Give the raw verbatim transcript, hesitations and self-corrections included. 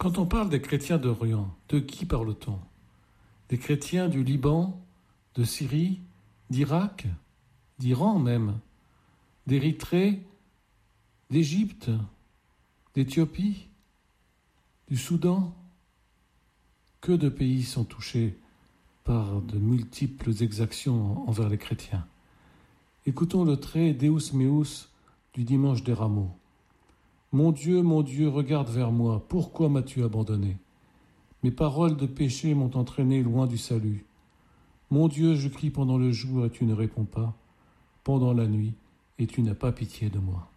Quand on parle des chrétiens d'Orient, de qui parle-t-on? Des chrétiens du Liban, de Syrie, d'Irak, d'Iran même, d'Érythrée, d'Égypte, d'Éthiopie, du Soudan? Que de pays sont touchés par de multiples exactions envers les chrétiens. Écoutons le trait Deus meus du dimanche des Rameaux. Mon Dieu, mon Dieu, regarde vers moi, pourquoi m'as-tu abandonné? Mes paroles de péché m'ont entraîné loin du salut. Mon Dieu, je crie pendant le jour et tu ne réponds pas, pendant la nuit et tu n'as pas pitié de moi.